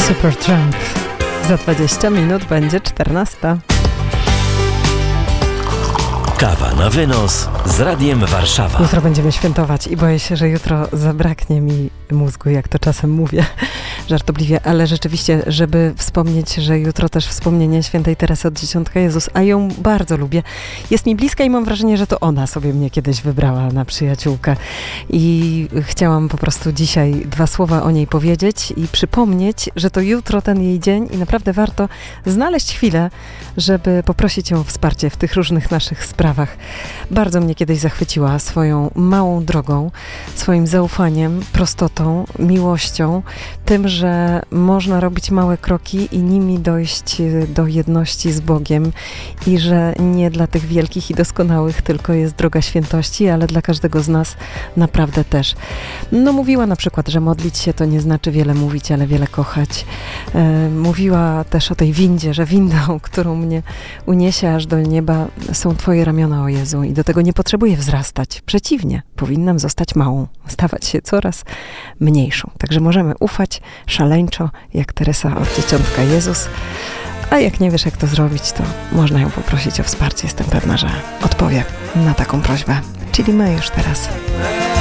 Supertramp. Za 20 minut będzie 14. Kawa na wynos z Radiem Warszawa. Jutro będziemy świętować i boję się, że jutro zabraknie mi mózgu, jak to czasem mówię, żartobliwie, ale rzeczywiście, żeby wspomnieć, że jutro też wspomnienie świętej Teresy od Dzieciątka Jezus, a ją bardzo lubię. Jest mi bliska i mam wrażenie, że to ona sobie mnie kiedyś wybrała na przyjaciółkę i chciałam po prostu dzisiaj 2 słowa o niej powiedzieć i przypomnieć, że to jutro ten jej dzień i naprawdę warto znaleźć chwilę, żeby poprosić ją o wsparcie w tych różnych naszych sprawach. Bardzo mnie kiedyś zachwyciła swoją małą drogą, swoim zaufaniem, prostotą, miłością, tym, że można robić małe kroki i nimi dojść do jedności z Bogiem i że nie dla tych wielkich i doskonałych tylko jest droga świętości, ale dla każdego z nas naprawdę też. No mówiła na przykład, że modlić się to nie znaczy wiele mówić, ale wiele kochać. Mówiła też o tej windzie, że windą, którą mnie uniesie aż do nieba, są Twoje ramiona, o Jezu, i do tego nie potrzebuję wzrastać. Przeciwnie, powinnam zostać małą, stawać się coraz mniejszą. Także możemy ufać szaleńczo, jak Teresa od Dzieciątka Jezus. A jak nie wiesz, jak to zrobić, to można ją poprosić o wsparcie. Jestem pewna, że odpowie na taką prośbę. Czyli my już teraz.